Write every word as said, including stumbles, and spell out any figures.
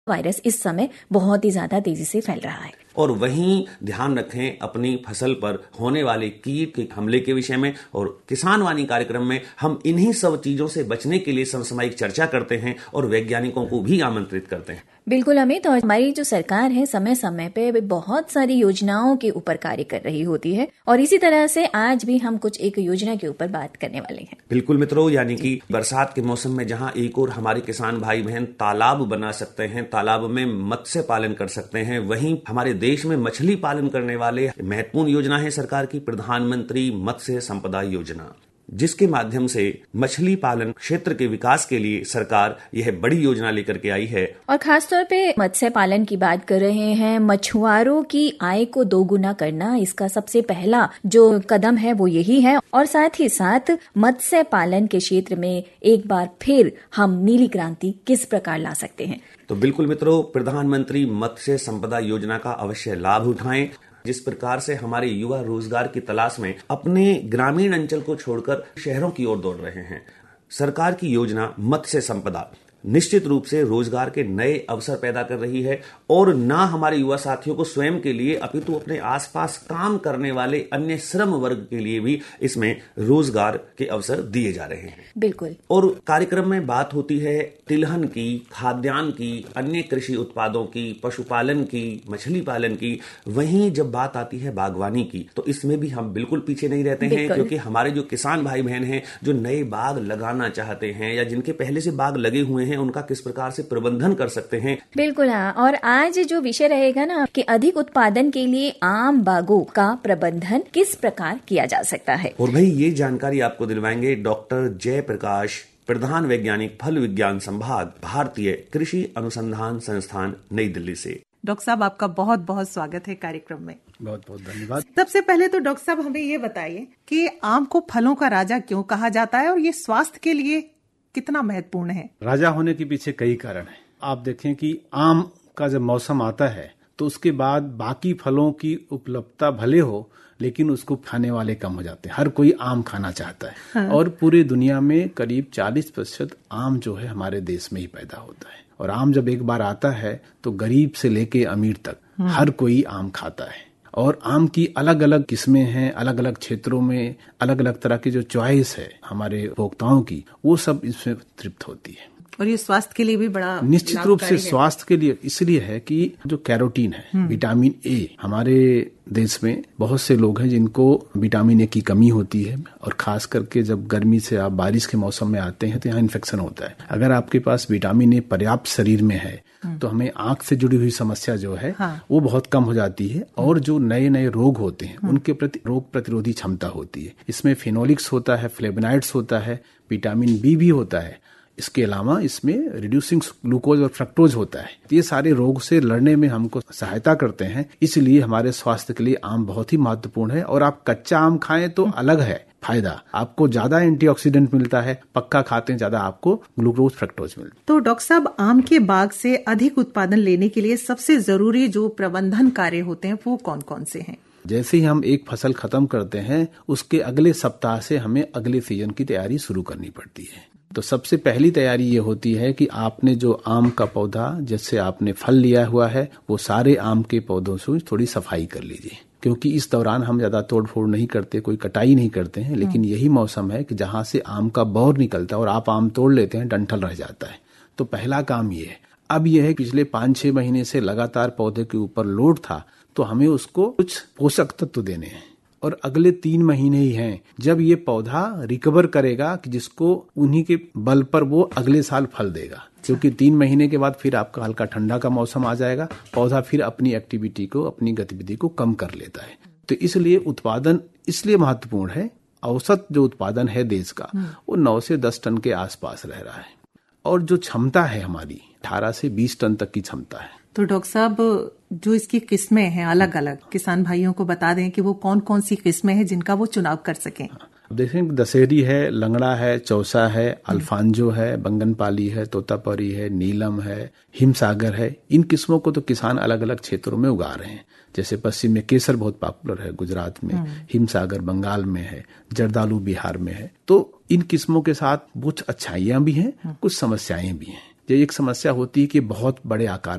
Virus इस समय बहुत ही ज्यादा तेजी से फैल रहा है। और वहीं ध्यान रखें अपनी फसल पर होने वाले कीट के हमले के विषय में। और किसान वाणी कार्यक्रम में हम इन्हीं सब चीजों से बचने के लिए समसामयिक चर्चा करते हैं और वैज्ञानिकों को भी आमंत्रित करते हैं। बिल्कुल अमित, और हमारी जो सरकार है समय समय पे बहुत सारी योजनाओं के ऊपर कार्य कर रही होती है, और इसी तरह से आज भी हम कुछ एक योजना के ऊपर बात करने वाले हैं। बिल्कुल मित्रों, यानी कि बरसात के मौसम में जहां एक और हमारे किसान भाई बहन तालाब बना सकते हैं, तालाब में मत्स्य पालन कर सकते हैं, वहीं हमारे देश में मछली पालन करने वाले महत्वपूर्ण योजना है सरकार की प्रधानमंत्री मत्स्य संपदा योजना, जिसके माध्यम से मछली पालन क्षेत्र के विकास के लिए सरकार यह बड़ी योजना लेकर के आई है। और खासतौर पे मत्स्य पालन की बात कर रहे हैं, मछुआरों की आय को दोगुना करना इसका सबसे पहला जो कदम है वो यही है। और साथ ही साथ मत्स्य पालन के क्षेत्र में एक बार फिर हम नीली क्रांति किस प्रकार ला सकते हैं। तो बिल्कुल मित्रों, प्रधानमंत्री मत्स्य संपदा योजना का अवश्य लाभ उठाएं। जिस प्रकार से हमारे युवा रोजगार की तलाश में अपने ग्रामीण अंचल को छोड़कर शहरों की ओर दौड़ रहे हैं, सरकार की योजना मत्स्य संपदा निश्चित रूप से रोजगार के नए अवसर पैदा कर रही है। और न हमारे युवा साथियों को स्वयं के लिए अपितु अपने आसपास काम करने वाले अन्य श्रम वर्ग के लिए भी इसमें रोजगार के अवसर दिए जा रहे हैं। बिल्कुल। और कार्यक्रम में बात होती है तिलहन की, खाद्यान्न की, अन्य कृषि उत्पादों की, पशुपालन की, मछली पालन की। वहीं जब बात आती है बागवानी की, तो इसमें भी हम बिल्कुल पीछे नहीं रहते हैं, क्योंकि हमारे जो किसान भाई बहन हैं जो नए बाग लगाना चाहते हैं या जिनके पहले से बाग लगे हुए हैं, उनका किस प्रकार से प्रबंधन कर सकते हैं। बिल्कुल हाँ। और आज जो विषय रहेगा ना कि अधिक उत्पादन के लिए आम बागों का प्रबंधन किस प्रकार किया जा सकता है, और भाई ये जानकारी आपको दिलवाएंगे डॉक्टर जय प्रकाश, प्रधान वैज्ञानिक, फल विज्ञान संभाग, भारतीय कृषि अनुसंधान संस्थान, नई दिल्ली से। डॉक्टर साहब, आपका बहुत बहुत स्वागत है कार्यक्रम में। बहुत बहुत धन्यवाद। सबसे पहले तो डॉक्टर साहब हमें ये बताइए कि आम को फलों का राजा क्यों कहा जाता है और ये स्वास्थ्य के लिए कितना महत्वपूर्ण है। राजा होने के पीछे कई कारण हैं। आप देखें कि आम का जब मौसम आता है तो उसके बाद बाकी फलों की उपलब्धता भले हो, लेकिन उसको खाने वाले कम हो जाते हैं। हर कोई आम खाना चाहता है। हाँ। और पूरी दुनिया में करीब चालीस प्रतिशत आम जो है हमारे देश में ही पैदा होता है। और आम जब एक बार आता है तो गरीब से लेके अमीर तक हर कोई आम खाता है। और आम की अलग अलग किस्में हैं, अलग अलग क्षेत्रों में अलग अलग तरह की जो चॉइस है हमारे उपभोक्ताओं की, वो सब इसमें तृप्त होती है। और ये स्वास्थ्य के लिए भी बड़ा निश्चित रूप से स्वास्थ्य के लिए इसलिए है कि जो कैरोटीन है, विटामिन ए, हमारे देश में बहुत से लोग हैं जिनको विटामिन ए की कमी होती है। और खास करके जब गर्मी से आप बारिश के मौसम में आते हैं तो यहाँ इन्फेक्शन होता है। अगर आपके पास विटामिन ए पर्याप्त शरीर में है तो हमें आंख से जुड़ी हुई समस्या जो है हाँ। वो बहुत कम हो जाती है। और जो नए नए रोग होते हैं उनके प्रति रोग प्रतिरोधी क्षमता होती है। इसमें फिनोलिक्स होता है, फ्लेवोनॉइड्स होता है, विटामिन बी भी होता है। इसके अलावा इसमें रिड्यूसिंग ग्लूकोज और फ्रक्टोज होता है। ये सारे रोग से लड़ने में हमको सहायता करते हैं। इसलिए हमारे स्वास्थ्य के लिए आम बहुत ही महत्वपूर्ण है। और आप कच्चा आम खाएं तो अलग है फायदा, आपको ज्यादा एंटीऑक्सीडेंट मिलता है। पक्का खाते हैं ज्यादा आपको ग्लूकोज फ्रक्टोज मिलता है। तो डॉक्टर साहब, आम के बाग से अधिक उत्पादन लेने के लिए सबसे जरूरी जो प्रबंधन कार्य होते हैं वो कौन कौन से हैं? जैसे ही हम एक फसल खत्म करते हैं उसके अगले सप्ताह से हमें अगले सीजन की तैयारी शुरू करनी पड़ती है। तो सबसे पहली तैयारी ये होती है कि आपने जो आम का पौधा जिससे आपने फल लिया हुआ है वो सारे आम के पौधों से थोड़ी सफाई कर लीजिए। क्योंकि इस दौरान हम ज्यादा तोड़ फोड़ नहीं करते, कोई कटाई नहीं करते हैं, लेकिन यही मौसम है कि जहां से आम का बौर निकलता है और आप आम तोड़ लेते हैं, डंठल रह जाता है। तो पहला काम ये है। अब यह है पिछले पांच छह महीने से लगातार पौधे के ऊपर लोड था तो हमें उसको कुछ पोषक तत्व देने हैं। और अगले तीन महीने ही हैं जब ये पौधा रिकवर करेगा कि जिसको उन्हीं के बल पर वो अगले साल फल देगा। क्योंकि तीन महीने के बाद फिर आपका हल्का ठंडा का मौसम आ जाएगा, पौधा फिर अपनी एक्टिविटी को, अपनी गतिविधि को कम कर लेता है। तो इसलिए उत्पादन इसलिए महत्वपूर्ण है। औसत जो उत्पादन है देश का वो नौ से दस टन के आसपास रह रहा है। और जो क्षमता है हमारी अठारह से बीस टन तक की क्षमता है। तो डॉक्टर साहब, जो इसकी किस्में हैं अलग अलग, किसान भाइयों को बता दें कि वो कौन कौन सी किस्में हैं जिनका वो चुनाव कर सकें। देखें, दशहरी है, लंगड़ा है, चौसा है, अल्फांजो है, बंगनपाली है, तोतापरी है, नीलम है, हिमसागर है। इन किस्मों को तो किसान अलग अलग क्षेत्रों में उगा रहे हैं। जैसे पश्चिम में केसर बहुत पॉपुलर है गुजरात में, हिमसागर बंगाल में है, जर्दालू बिहार में है। तो इन किस्मों के साथ कुछ अच्छाइयां भी हैं, कुछ समस्याएं भी हैं। ये एक समस्या होती है कि बहुत बड़े आकार